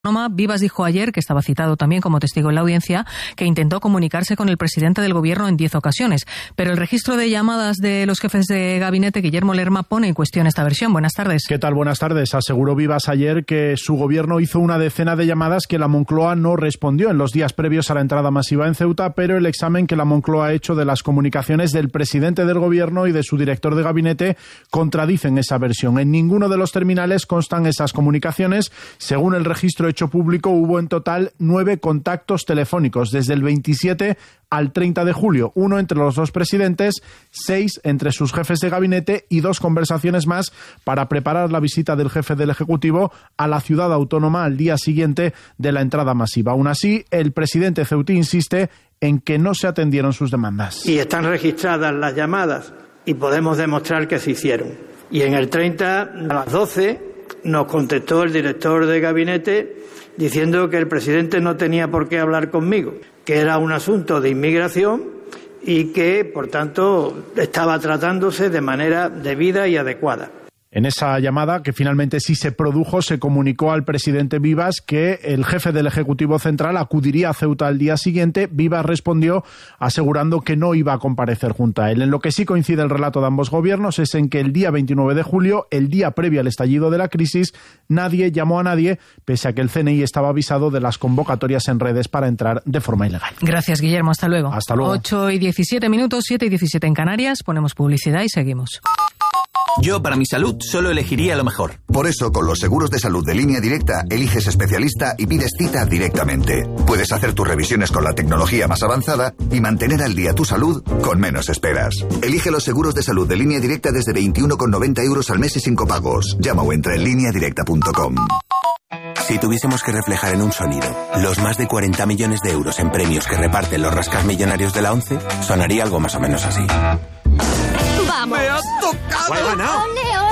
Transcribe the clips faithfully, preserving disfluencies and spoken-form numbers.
Vivas dijo ayer, que estaba citado también como testigo en la audiencia, que intentó comunicarse con el presidente del gobierno en diez ocasiones. Pero el registro de llamadas de los jefes de gabinete, Guillermo Lerma, pone en cuestión esta versión. Buenas tardes. ¿Qué tal? Buenas tardes. Aseguró Vivas ayer que su gobierno hizo una decena de llamadas que la Moncloa no respondió en los días previos a la entrada masiva en Ceuta, pero el examen que la Moncloa ha hecho de las comunicaciones del presidente del gobierno y de su director de gabinete contradicen esa versión. En ninguno de los terminales constan esas comunicaciones. Según el registro hecho público, hubo en total nueve contactos telefónicos desde el veintisiete al treinta de julio, uno entre los dos presidentes, seis entre sus jefes de gabinete y dos conversaciones más para preparar la visita del jefe del Ejecutivo a la ciudad autónoma al día siguiente de la entrada masiva. Aún así, el presidente ceutí insiste en que no se atendieron sus demandas. Y están registradas las llamadas y podemos demostrar que se hicieron. Y en el treinta, a las doce, nos contestó el director de gabinete diciendo que el presidente no tenía por qué hablar conmigo, que era un asunto de inmigración y que, por tanto, estaba tratándose de manera debida y adecuada. En esa llamada, que finalmente sí se produjo, se comunicó al presidente Vivas que el jefe del Ejecutivo Central acudiría a Ceuta al día siguiente. Vivas respondió asegurando que no iba a comparecer junto a él. En lo que sí coincide el relato de ambos gobiernos es en que el día veintinueve de julio, el día previo al estallido de la crisis, nadie llamó a nadie, pese a que el C N I estaba avisado de las convocatorias en redes para entrar de forma ilegal. Gracias, Guillermo. Hasta luego. Hasta luego. ocho y diecisiete minutos, siete y diecisiete en Canarias. Ponemos publicidad y seguimos. Yo, para mi salud, solo elegiría lo mejor. Por eso, con los seguros de salud de Línea Directa, eliges especialista y pides cita directamente. Puedes hacer tus revisiones con la tecnología más avanzada y mantener al día tu salud con menos esperas. Elige los seguros de salud de Línea Directa desde veintiuno con noventa euros al mes y sin copagos. Llama o entra en línea directa punto com. Si tuviésemos que reflejar en un sonido los más de cuarenta millones de euros en premios que reparten los rascasmillonarios de la ONCE, sonaría algo más o menos así. ¡Vamos! ¡Me has tocado! ¡He ganado!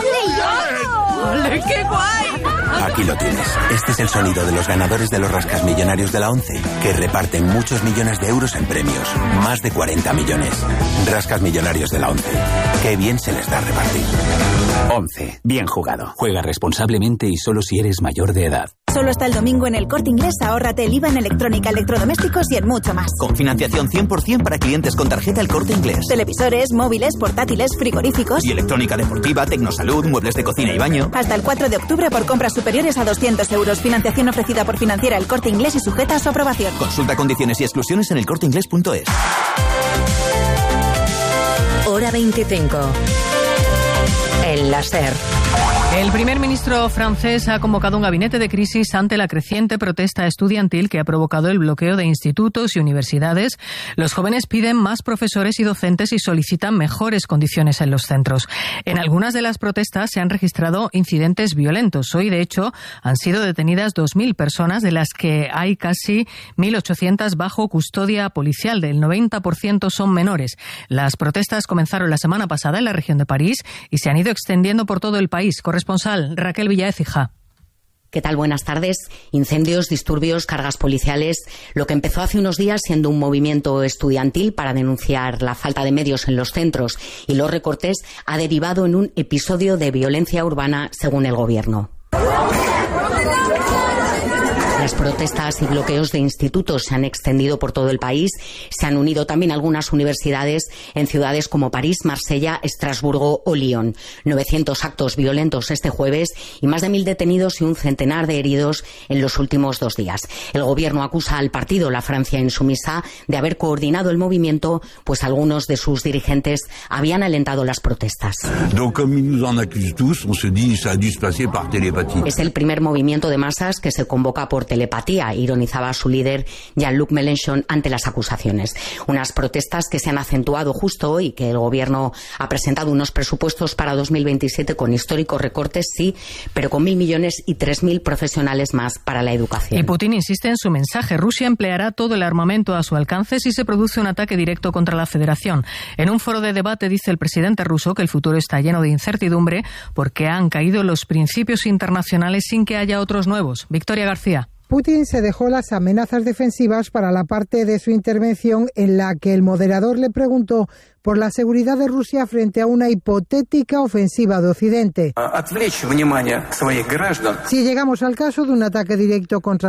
¡Ole, ole, ole! ¡Ole, qué guay! Aquí lo tienes. Este es el sonido de los ganadores de los rascasmillonarios de la ONCE, que reparten muchos millones de euros en premios. Más de cuarenta millones. Rascasmillonarios de la ONCE. Qué bien se les da repartir. ONCE. Bien jugado. Juega responsablemente y solo si eres mayor de edad. Solo hasta el domingo en el Corte Inglés, ahórrate el I V A en electrónica, electrodomésticos y en mucho más. Con financiación cien por ciento para clientes con tarjeta El Corte Inglés. Televisores, móviles, portátiles, frigoríficos. Y electrónica deportiva, tecnosalud, muebles de cocina y baño. Hasta el cuatro de octubre por compras superiores a doscientos euros. Financiación ofrecida por Financiera El Corte Inglés y sujeta a su aprobación. Consulta condiciones y exclusiones en el corte inglés punto es. Hora veinticinco. El láser. El primer ministro francés ha convocado un gabinete de crisis ante la creciente protesta estudiantil que ha provocado el bloqueo de institutos y universidades. Los jóvenes piden más profesores y docentes y solicitan mejores condiciones en los centros. En algunas de las protestas se han registrado incidentes violentos. Hoy, de hecho, han sido detenidas dos mil personas, de las que hay casi mil ochocientas bajo custodia policial. Del noventa por ciento son menores. Las protestas comenzaron la semana pasada en la región de París y se han ido extendiendo por todo el país. Corresponsal Raquel Villaécija. ¿Qué tal? Buenas tardes. Incendios, disturbios, cargas policiales. Lo que empezó hace unos días siendo un movimiento estudiantil para denunciar la falta de medios en los centros y los recortes ha derivado en un episodio de violencia urbana, según el gobierno. Las protestas y bloqueos de institutos se han extendido por todo el país. Se han unido también algunas universidades en ciudades como París, Marsella, Estrasburgo o Lyon. novecientos actos violentos este jueves y más de mil detenidos y un centenar de heridos en los últimos dos días. El gobierno acusa al partido La Francia Insumisa de haber coordinado el movimiento, pues algunos de sus dirigentes habían alentado las protestas. Es el primer movimiento de masas que se convoca por telepatía, ironizaba su líder Jean-Luc Mélenchon ante las acusaciones. Unas protestas que se han acentuado justo hoy, que el gobierno ha presentado unos presupuestos para dos mil veintisiete con históricos recortes, sí, pero con mil millones y tres mil profesionales más para la educación. Y Putin insiste en su mensaje. Rusia empleará todo el armamento a su alcance si se produce un ataque directo contra la Federación. En un foro de debate dice el presidente ruso que el futuro está lleno de incertidumbre porque han caído los principios internacionales sin que haya otros nuevos. Victoria García. Putin se dejó las amenazas defensivas para la parte de su intervención en la que el moderador le preguntó por la seguridad de Rusia frente a una hipotética ofensiva de Occidente. Si llegamos al caso de un ataque directo contra